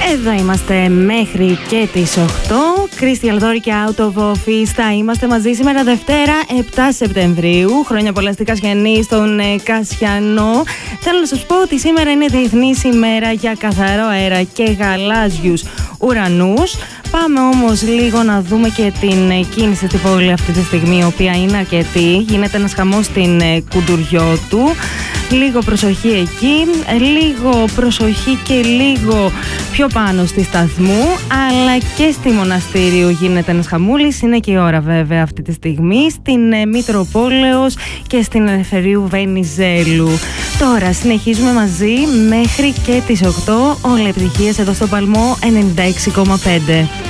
Εδώ είμαστε μέχρι και τις 8. Κρίστη Αλδόρη και Out of Office. Θα είμαστε μαζί σήμερα Δευτέρα 7 Σεπτεμβρίου. Χρόνια πολλά στη Κασιανή, στον Κασιανό. Θέλω να σας πω ότι σήμερα είναι Διεθνής ημέρα για καθαρό αέρα και γαλάζιους ουρανούς. Πάμε όμως λίγο να δούμε και την κίνηση στη πόλη αυτή τη στιγμή, η οποία είναι αρκετή. Γίνεται ένας χαμός στην Κουντουριώτου. Λίγο προσοχή εκεί, λίγο προσοχή και λίγο πιο πάνω στη Σταθμού, αλλά και στη Μοναστήριου γίνεται ένας χαμούλης. Είναι και η ώρα βέβαια αυτή τη στιγμή, στην Μητροπόλεως και στην Ελευθερίου Βενιζέλου. Τώρα συνεχίζουμε μαζί μέχρι και τις 8, όλα επιτυχίες εδώ στο Παλμό 96,5.